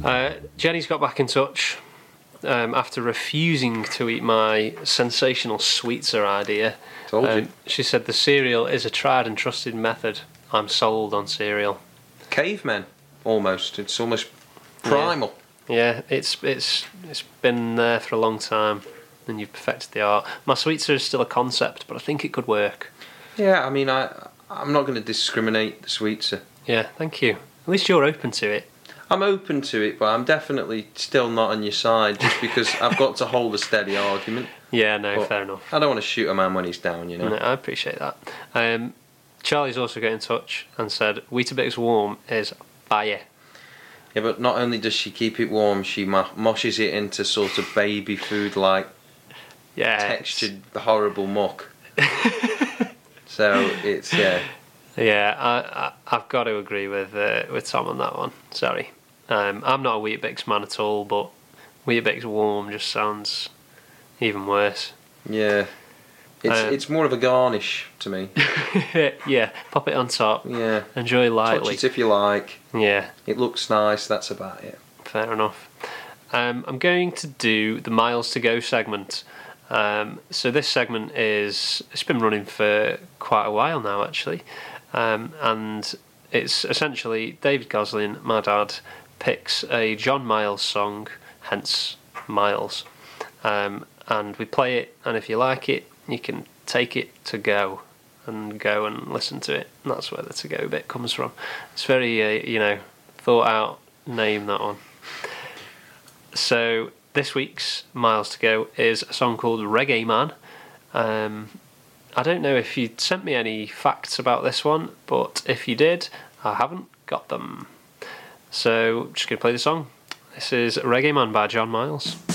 Jenny's got back in touch after refusing to eat my sensational sweetser idea. Told you. She said the cereal is a tried and trusted method. I'm sold on cereal. Cavemen, almost. It's almost primal. Yeah, it's been there for a long time, and you've perfected the art. My sweetser is still a concept, but I think it could work. Yeah, I mean, I'm not going to discriminate the sweetser. Yeah, thank you. At least you're open to it. I'm open to it, but I'm definitely still not on your side just because I've got to hold a steady argument. Yeah, no, But fair enough. I don't want to shoot a man when he's down, you know. No, I appreciate that. Charlie's also got in touch and said Weetabix warm is fire. Yeah, but not only does she keep it warm, she moshes it into sort of baby food-like textured horrible muck. So it's Yeah, I've got to agree with Tom on that one. Sorry, I'm not a Weetabix man at all, but Weetabix warm just sounds even worse. Yeah, it's more of a garnish to me. Yeah, pop it on top. Yeah, enjoy lightly. touch it if you like. Yeah, it looks nice. That's about it. Fair enough. I'm going to do the Miles to Go segment. So this segment it's been running for quite a while now, actually. And it's essentially David Gosling, my dad, picks a John Miles song, hence Miles, and we play it, and if you like it, you can take it to go and listen to it, and that's where the to go bit comes from. It's very, thought out name, that one. So this week's Miles to Go is a song called Reggae Man. I don't know if you sent me any facts about this one, but if you did, I haven't got them. So, just going to play the song. This is Reggae Man by John Miles.